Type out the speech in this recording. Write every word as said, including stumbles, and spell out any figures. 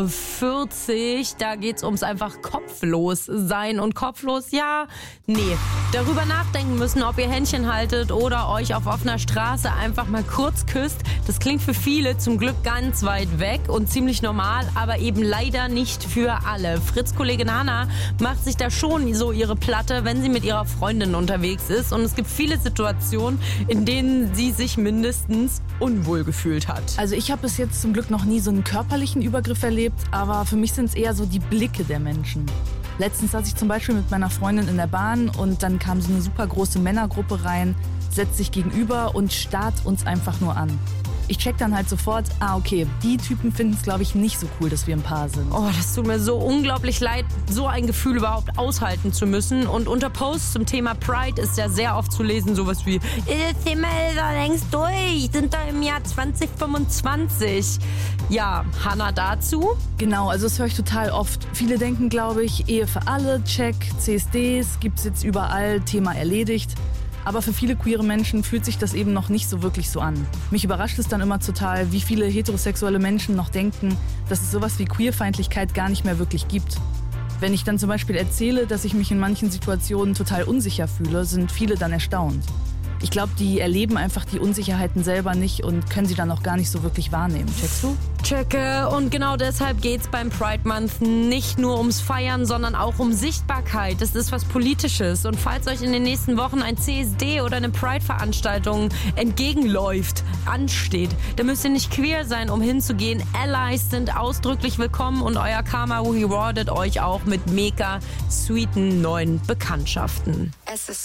Folge vierzig. Da geht's ums einfach kopflos sein. Und kopflos, ja, nee. Darüber nachdenken müssen, ob ihr Händchen haltet oder euch auf offener Straße einfach mal kurz küsst. Das klingt für viele zum Glück ganz weit weg und ziemlich normal, aber eben leider nicht für alle. Fritz-Kollegin Hannah macht sich da schon so ihre Platte, wenn sie mit ihrer Freundin unterwegs ist. Und es gibt viele Situationen, in denen sie sich mindestens unwohl gefühlt hat. Also ich habe bis jetzt zum Glück noch nie so einen körperlichen Übergriff erlebt, aber für mich sind es eher so die Blicke der Menschen. Letztens saß ich zum Beispiel mit meiner Freundin in der Bahn und dann kam so eine super große Männergruppe rein, setzt sich gegenüber und starrt uns einfach nur an. Ich check dann halt sofort, ah okay, die Typen finden es, glaube ich, nicht so cool, dass wir ein Paar sind. Oh, das tut mir so unglaublich leid, so ein Gefühl überhaupt aushalten zu müssen. Und unter Posts zum Thema Pride ist ja sehr oft zu lesen, sowas wie das Thema ist doch längst durch, sind da im Jahr zwanzig fünfundzwanzig. Ja, Hannah dazu? Genau, also das höre ich total oft. Viele denken, glaube ich, Ehe für alle, check, C S Ds, gibt's jetzt überall, Thema erledigt. Aber für viele queere Menschen fühlt sich das eben noch nicht so wirklich so an. Mich überrascht es dann immer total, wie viele heterosexuelle Menschen noch denken, dass es sowas wie Queerfeindlichkeit gar nicht mehr wirklich gibt. Wenn ich dann zum Beispiel erzähle, dass ich mich in manchen Situationen total unsicher fühle, sind viele dann erstaunt. Ich glaube, die erleben einfach die Unsicherheiten selber nicht und können sie dann auch gar nicht so wirklich wahrnehmen. Checkst du? Checke. Und genau deshalb geht's beim Pride Month nicht nur ums Feiern, sondern auch um Sichtbarkeit. Das ist was Politisches. Und falls euch in den nächsten Wochen ein C S D oder eine Pride-Veranstaltung entgegenläuft, ansteht, dann müsst ihr nicht queer sein, um hinzugehen. Allies sind ausdrücklich willkommen und euer Karma rewardet euch auch mit mega sweeten neuen Bekanntschaften. Es ist